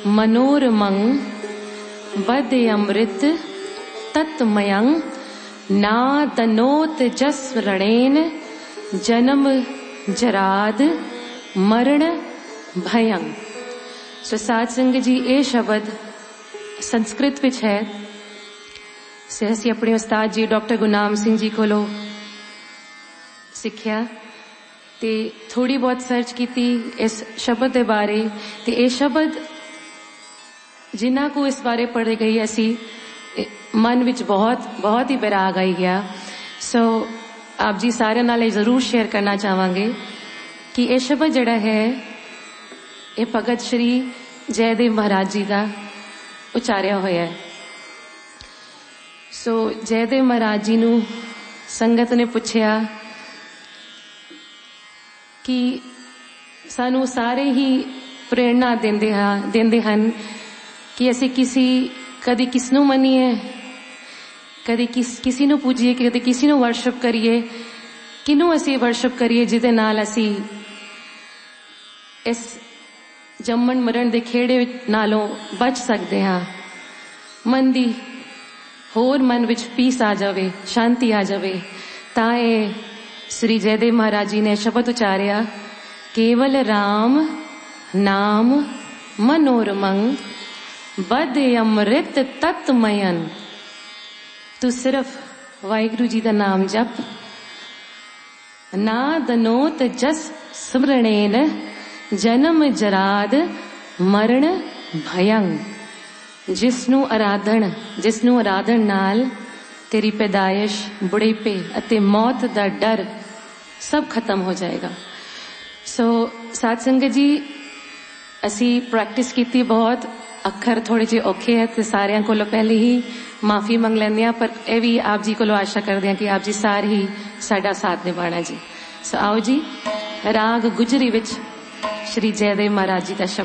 मनोरमं वद अमृत तत्मयं नादनोत जस्वरणेन जन्म जराद मरण भयं। सो साध संगत जी ये शब्द संस्कृत विच है। असीं अपने उस्ताद जी डॉक्टर गुरनाम सिंह जी कोलों सिक्ख्या ते थोड़ी बहुत सर्च की इस शब्द के बारे। ते ये शब्द जिन्ना को इस बारे पढ़े गई असी मन विच बहुत ही बैराग आई गया। सो आप जी सारे नाल जरूर शेयर करना चाहांगे कि ये शब्द जड़ा है ये भगत श्री जयदेव महाराज जी का उचारिया होया है। सो जयदेव महाराज जी नू संगत ने पूछया कि सानू सारे ही प्रेरणा देंदे हन कि असी कदी किसनू मनीए, कदी किसी नू पूजिए, कदी किसी नू वर्शिप करिए, किनू असी वर्शिप करिए जिदे नाल असी इस जम्मण मरण दे खेड़े नालों बच सकते हाँ। मन दी होर मन विच पीस आ जावे, शांति आ जावे। ताए श्री जयदेव महाराज जी ने शब्द उचारिया, केवल राम नाम मनोरमं बद अमृत तत्मयन। तू सिर्फ वाहिगुरु जी का नाम जप, नादनोत जस स्मरणेन जन्म जराद मरण भयं। जिसनू आराधन नाल तेरी पैदाइश, बुढ़ेपे अते मौत दा डर सब खत्म हो जाएगा। सो साध संगत जी असी प्रैक्टिस की बहुत, अखर थोड़े जे औखे है ते सारियां कोलों पहले ही माफी मंग लैंदे हां, पर यह भी आप जी कोलों आशा करते हैं कि आप जी सारे ही साडा साथ निभाना जी। सो आओ जी राग गुजरी विच श्री जयदेव महाराज जी का शब्द।